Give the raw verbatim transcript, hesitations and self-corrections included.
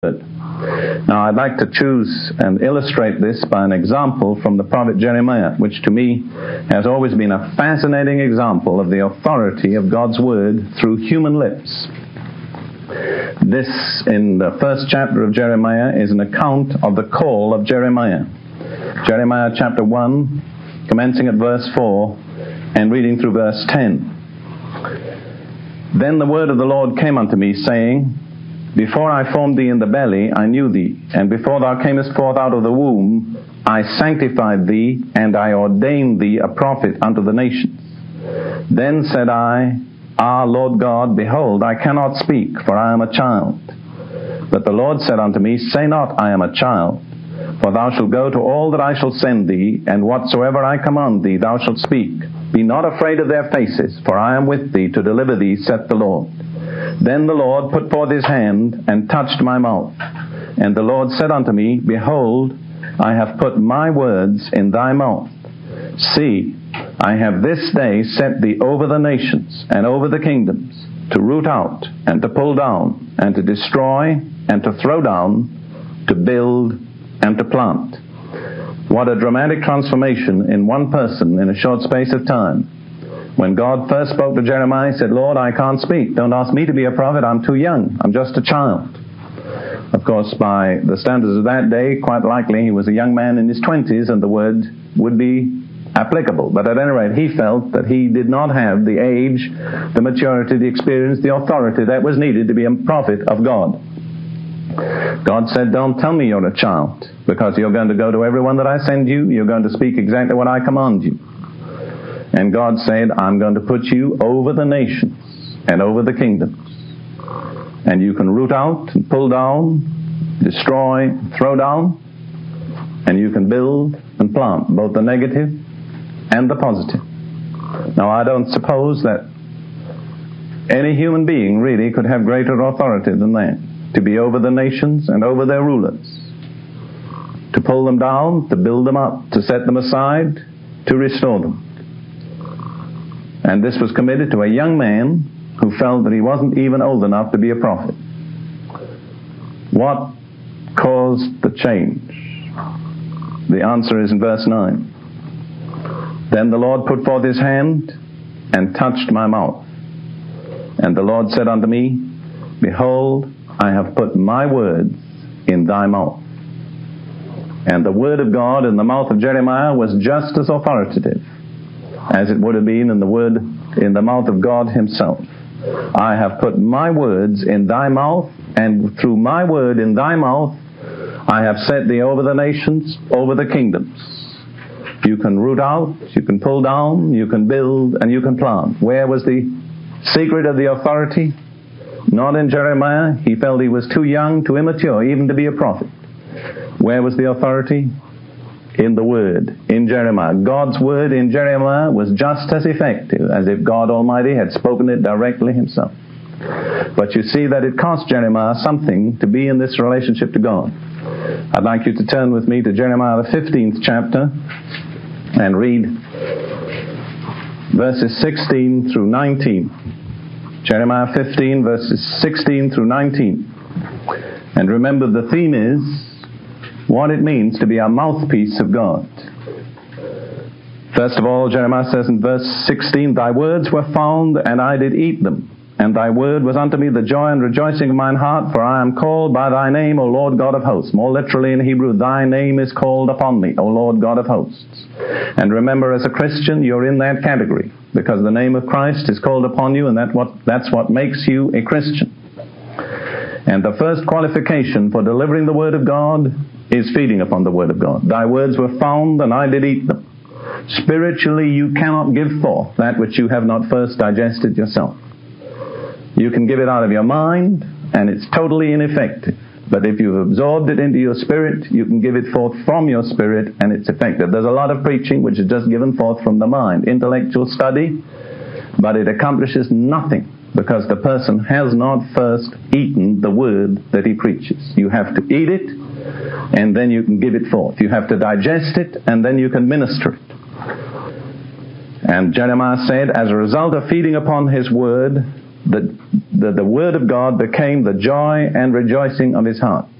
Now, I'd like to choose and illustrate this by an example from the prophet Jeremiah, which to me has always been a fascinating example of the authority of God's Word through human lips. This, in the first chapter of Jeremiah, is an account of the call of Jeremiah. Jeremiah chapter one, commencing at verse four and reading through verse ten. Then the word of the Lord came unto me, saying, Before I formed thee in the belly, I knew thee, and before thou camest forth out of the womb, I sanctified thee, and I ordained thee a prophet unto the nations. Then said I, Ah, Lord God, behold, I cannot speak, for I am a child. But the Lord said unto me, Say not, I am a child, for thou shalt go to all that I shall send thee, and whatsoever I command thee, thou shalt speak. Be not afraid of their faces, for I am with thee to deliver thee, saith the Lord. Then the Lord put forth his hand, and touched my mouth. And the Lord said unto me, Behold, I have put my words in thy mouth. See, I have this day set thee over the nations, and over the kingdoms, to root out, and to pull down, and to destroy, and to throw down, to build, and to plant. What a dramatic transformation in one person in a short space of time. When God first spoke to Jeremiah, he said, Lord, I can't speak. Don't ask me to be a prophet. I'm too young. I'm just a child. Of course, by the standards of that day, quite likely he was a young man in his twenties, and the word would be applicable. But at any rate, he felt that he did not have the age, the maturity, the experience, the authority that was needed to be a prophet of God. God said, don't tell me you're a child, because you're going to go to everyone that I send you. You're going to speak exactly what I command you. And God said, I'm going to put you over the nations and over the kingdoms. And you can root out and pull down, destroy, throw down, and you can build and plant, both the negative and the positive. Now, I don't suppose that any human being really could have greater authority than that, to be over the nations and over their rulers, to pull them down, to build them up, to set them aside, to restore them. And this was committed to a young man who felt that he wasn't even old enough to be a prophet. What caused the change? The answer is in verse nine. Then the Lord put forth his hand and touched my mouth. And the Lord said unto me, Behold, I have put my words in thy mouth. And the word of God in the mouth of Jeremiah was just as authoritative as it would have been in the word in the mouth of God himself. I have put my words in thy mouth, and through my word in thy mouth I have set thee over the nations, over the kingdoms. You can root out, you can pull down, you can build, and you can plant. Where was the secret of the authority? Not in Jeremiah. He felt he was too young, too immature, even to be a prophet. Where was the authority? In the Word, in Jeremiah. God's Word in Jeremiah was just as effective as if God Almighty had spoken it directly himself. But you see that it cost Jeremiah something to be in this relationship to God. I'd like you to turn with me to Jeremiah the fifteenth chapter and read verses sixteen through nineteen. Jeremiah fifteen, verses sixteen through nineteen. And remember, the theme is what it means to be a mouthpiece of God. First of all, Jeremiah says in verse sixteen, Thy words were found, and I did eat them. And thy word was unto me the joy and rejoicing of mine heart, for I am called by thy name, O Lord God of hosts. More literally in Hebrew, thy name is called upon me, O Lord God of hosts. And remember, as a Christian, you're in that category, because the name of Christ is called upon you, and that what, that's what makes you a Christian. And the first qualification for delivering the Word of God is feeding upon the Word of God. Thy words were found, and I did eat them. Spiritually, you cannot give forth that which you have not first digested yourself. You can give it out of your mind, and it's totally ineffective. But if you've absorbed it into your spirit, you can give it forth from your spirit, and it's effective. There's a lot of preaching which is just given forth from the mind, intellectual study, but it accomplishes nothing, because the person has not first eaten the word that he preaches. You have to eat it, and then you can give it forth. You have to digest it, and then you can minister it. And Jeremiah said, as a result of feeding upon his word, the, the, the Word of God became the joy and rejoicing of his heart.